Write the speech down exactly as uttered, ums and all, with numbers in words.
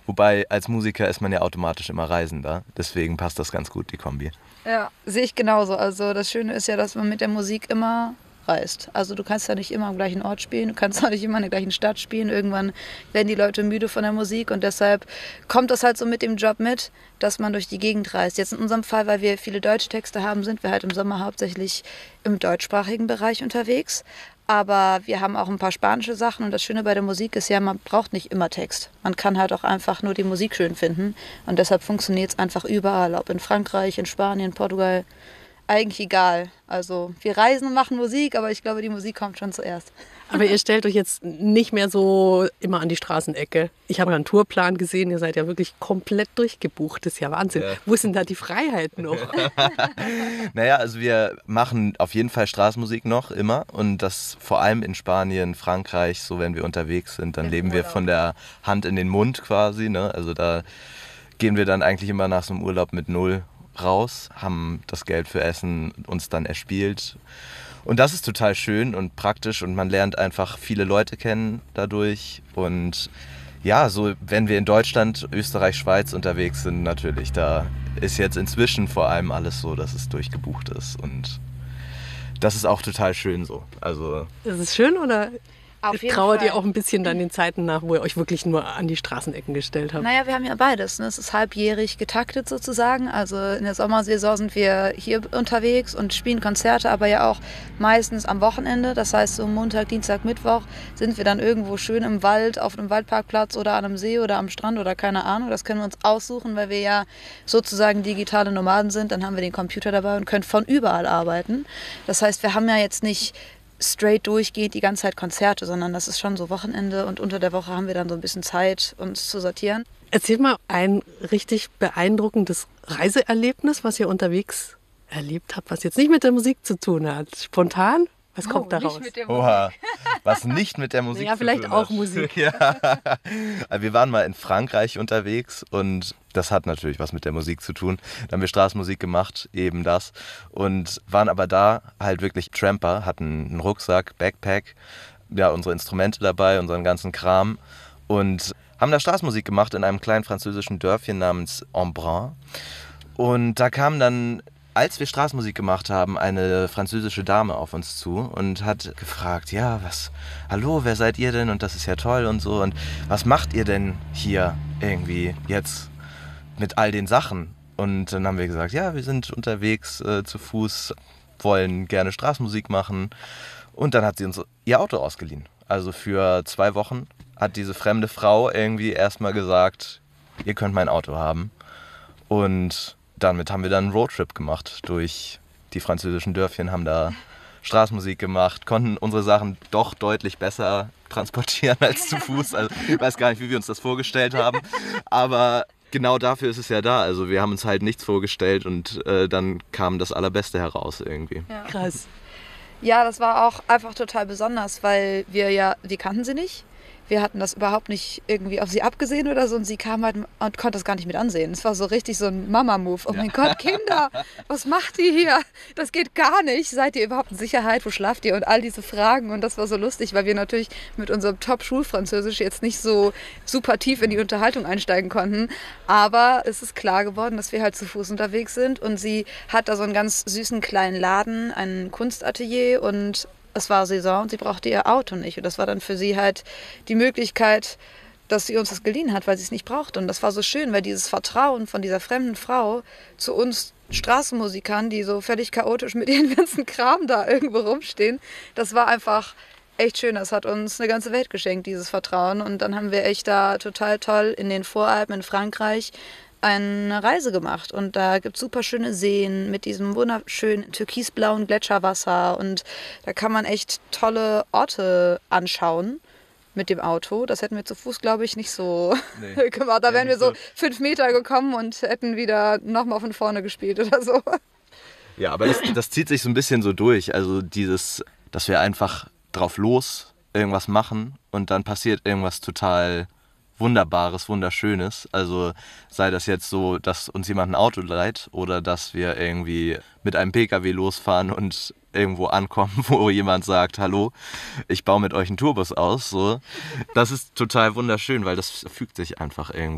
Wobei als Musiker ist man ja automatisch immer Reisender. Deswegen passt das ganz gut, die Kombi. Ja, sehe ich genauso. Also das Schöne ist ja, dass man mit der Musik immer reist. Also du kannst ja nicht immer am gleichen Ort spielen, du kannst auch nicht immer in der gleichen Stadt spielen. Irgendwann werden die Leute müde von der Musik und deshalb kommt das halt so mit dem Job mit, dass man durch die Gegend reist. Jetzt in unserem Fall, weil wir viele deutsche Texte haben, sind wir halt im Sommer hauptsächlich im deutschsprachigen Bereich unterwegs. Aber wir haben auch ein paar spanische Sachen und das Schöne bei der Musik ist ja, man braucht nicht immer Text. Man kann halt auch einfach nur die Musik schön finden und deshalb funktioniert es einfach überall, ob in Frankreich, in Spanien, Portugal. Eigentlich egal. Also wir reisen und machen Musik, aber ich glaube, die Musik kommt schon zuerst. Aber ihr stellt euch jetzt nicht mehr so immer an die Straßenecke. Ich habe einen Tourplan gesehen, ihr seid ja wirklich komplett durchgebucht. Das ist ja Wahnsinn. Ja. Wo ist denn da die Freiheit noch? Naja, also wir machen auf jeden Fall Straßenmusik noch immer und das vor allem in Spanien, Frankreich, so wenn wir unterwegs sind, dann ja, leben wir von der Hand in den Mund quasi. Ne? Also da gehen wir dann eigentlich immer nach so einem Urlaub mit null raus, haben das Geld für Essen uns dann erspielt. Und das ist total schön und praktisch und man lernt einfach viele Leute kennen dadurch. Und ja, so wenn wir in Deutschland, Österreich, Schweiz unterwegs sind, natürlich, da ist jetzt inzwischen vor allem alles so, dass es durchgebucht ist. Und das ist auch total schön so. Also, ist es schön oder Auf jeden trauert Fall. ihr auch ein bisschen dann den Zeiten nach, wo ihr euch wirklich nur an die Straßenecken gestellt habt? Naja, wir haben ja beides. Ne? Es ist halbjährig getaktet sozusagen. Also in der Sommersaison sind wir hier unterwegs und spielen Konzerte, aber ja auch meistens am Wochenende. Das heißt, so Montag, Dienstag, Mittwoch sind wir dann irgendwo schön im Wald, auf einem Waldparkplatz oder an einem See oder am Strand oder keine Ahnung. Das können wir uns aussuchen, weil wir ja sozusagen digitale Nomaden sind. Dann haben wir den Computer dabei und können von überall arbeiten. Das heißt, wir haben ja jetzt nicht straight durchgeht die ganze Zeit Konzerte, sondern das ist schon so Wochenende und unter der Woche haben wir dann so ein bisschen Zeit, uns zu sortieren. Erzähl mal ein richtig beeindruckendes Reiseerlebnis, was ihr unterwegs erlebt habt, was jetzt nicht mit der Musik zu tun hat. Spontan? Was oh, kommt da raus? Oha, was nicht mit der Musik ja, zu tun hat. Ja, vielleicht auch Musik. Ja. Wir waren mal in Frankreich unterwegs und das hat natürlich was mit der Musik zu tun. Da haben wir Straßenmusik gemacht, eben das. Und waren aber da halt wirklich Tramper, hatten einen Rucksack, Backpack, ja, unsere Instrumente dabei, unseren ganzen Kram und haben da Straßenmusik gemacht in einem kleinen französischen Dörfchen namens Embrun. Und da kam dann, als wir Straßenmusik gemacht haben, eine französische Dame auf uns zu und hat gefragt, ja, was, hallo, wer seid ihr denn? Und das ist ja toll und so. Und was macht ihr denn hier irgendwie jetzt mit all den Sachen? Und dann haben wir gesagt, ja, wir sind unterwegs äh, zu Fuß, wollen gerne Straßenmusik machen. Und dann hat sie uns ihr Auto ausgeliehen. Also für zwei Wochen hat diese fremde Frau irgendwie erstmal gesagt, ihr könnt mein Auto haben. Und damit haben wir dann einen Roadtrip gemacht durch die französischen Dörfchen, haben da Straßenmusik gemacht, konnten unsere Sachen doch deutlich besser transportieren als zu Fuß. Also ich weiß gar nicht, wie wir uns das vorgestellt haben, aber genau dafür ist es ja da. Also wir haben uns halt nichts vorgestellt und äh, dann kam das Allerbeste heraus irgendwie. Ja. Krass. Ja, das war auch einfach total besonders, weil wir ja, die kannten sie nicht. Wir hatten das überhaupt nicht irgendwie auf sie abgesehen oder so und sie kam halt und konnte das gar nicht mit ansehen. Es war so richtig so ein Mama-Move. Oh mein Gott, Kinder, was macht ihr hier? Das geht gar nicht. Seid ihr überhaupt in Sicherheit? Wo schlaft ihr? Und all diese Fragen. Und das war so lustig, weil wir natürlich mit unserem Top-Schulfranzösisch jetzt nicht so super tief in die Unterhaltung einsteigen konnten. Aber es ist klar geworden, dass wir halt zu Fuß unterwegs sind. Und sie hat da so einen ganz süßen kleinen Laden, ein Kunstatelier und es war Saison und sie brauchte ihr Auto nicht. Und das war dann für sie halt die Möglichkeit, dass sie uns das geliehen hat, weil sie es nicht brauchte. Und das war so schön, weil dieses Vertrauen von dieser fremden Frau zu uns Straßenmusikern, die so völlig chaotisch mit ihren ganzen Kram da irgendwo rumstehen, das war einfach echt schön. Das hat uns eine ganze Welt geschenkt, dieses Vertrauen. Und dann haben wir echt da total toll in den Voralpen in Frankreich eine Reise gemacht und da gibt es super schöne Seen mit diesem wunderschönen türkisblauen Gletscherwasser und da kann man echt tolle Orte anschauen mit dem Auto. Das hätten wir zu Fuß, glaube ich, nicht so nee. gemacht. Da wären wir so fünf Meter gekommen und hätten wieder nochmal von vorne gespielt oder so. Ja, aber das, das zieht sich so ein bisschen so durch. Also dieses, dass wir einfach drauf los irgendwas machen und dann passiert irgendwas total Wunderbares, Wunderschönes. Also sei das jetzt so, dass uns jemand ein Auto leiht oder dass wir irgendwie mit einem P K W losfahren und irgendwo ankommen, wo jemand sagt, hallo, ich baue mit euch einen Tourbus aus. So. Das ist total wunderschön, weil das fügt sich einfach irgendwie.